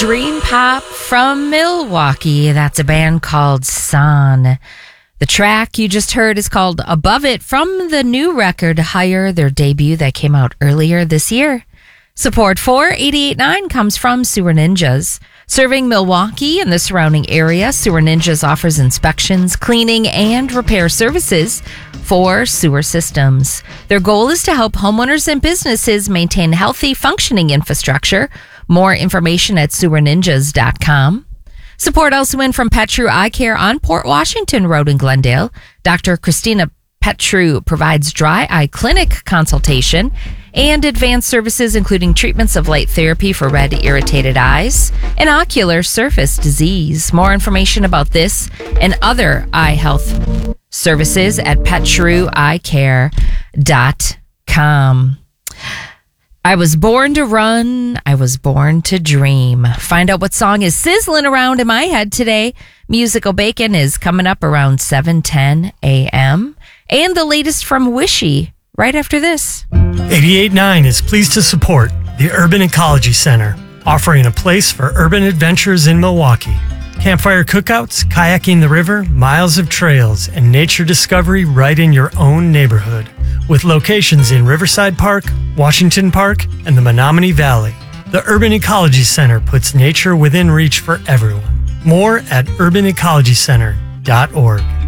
dream pop from Milwaukee. That's a band called San. The track you just heard is called Above It from the new record Higher, their debut that came out earlier this year. Support for 88.9 comes from Sewer Ninjas. Serving Milwaukee and the surrounding area, Sewer Ninjas offers inspections, cleaning, and repair services for sewer systems. Their goal is to help homeowners and businesses maintain healthy, functioning infrastructure. More information at sewerninjas.com. Support also in from Petru Eye Care on Port Washington Road in Glendale. Dr. Christina Petru provides dry eye clinic consultation and advanced services, including treatments of light therapy for red, irritated eyes and ocular surface disease. More information about this and other eye health services at petrueyecare.com. I was born to run. I was born to dream. Find out what song is sizzling around in my head today. Musical Bacon is coming up around 7:10 a.m. And the latest from Wishy right after this. 88.9 is pleased to support the Urban Ecology Center, offering a place for urban adventures in Milwaukee. Campfire cookouts, kayaking the river, miles of trails, and nature discovery right in your own neighborhood. With locations in Riverside Park, Washington Park, and the Menominee Valley, the Urban Ecology Center puts nature within reach for everyone. More at urbanecologycenter.org.